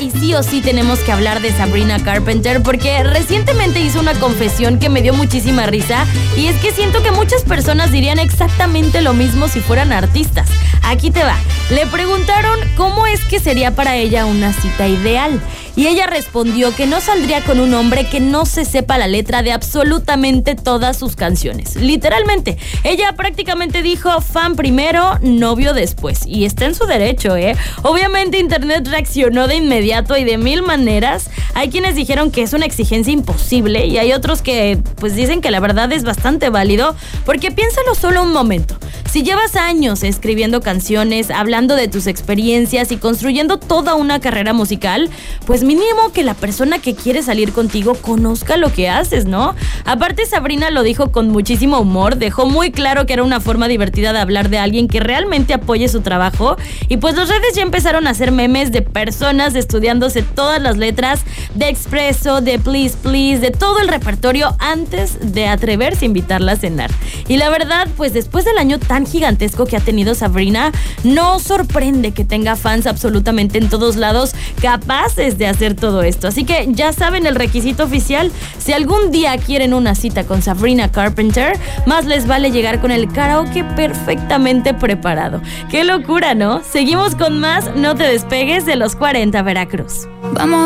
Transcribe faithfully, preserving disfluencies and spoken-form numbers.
y sí o sí tenemos que hablar de Sabrina Carpenter porque recientemente hizo una confesión que me dio muchísima risa y es que siento que muchas personas dirían exactamente lo mismo si fueran artistas. Aquí te va. Le preguntaron cómo es que sería para ella una cita ideal y ella respondió que no saldría con un hombre que no se sepa la letra de absolutamente todas sus canciones. Literalmente, ella prácticamente dijo fan primero, novio después. Y está en su derecho, ¿eh? Obviamente internet reaccionó de inmediato y de mil maneras. Hay quienes dijeron que es una exigencia imposible y hay otros que pues dicen que la verdad es bastante válido porque piénsalo solo un momento. Si llevas años escribiendo canciones, hablando de tus experiencias y construyendo toda una carrera musical, pues mínimo que la persona que quiere salir contigo conozca lo que haces, ¿no? Aparte, Sabrina lo dijo con muchísimo humor, dejó muy claro que era una forma divertida de hablar de alguien que realmente apoye su trabajo y pues las redes ya empezaron a hacer memes de personas estudiándose todas las letras de Expreso, de Please Please, de todo el repertorio antes de atreverse a invitarla a cenar. Y la verdad, pues después del año tan gigantesco que ha tenido Sabrina, no sorprende que tenga fans absolutamente en todos lados capaces de hacer todo esto. Así que ya saben el requisito oficial. Si algún día quieren una cita con Sabrina Carpenter, más les vale llegar con el karaoke perfectamente preparado. ¡Qué locura!, ¿no? Seguimos con más. No te despegues de los cuarenta Veracruz. Vamos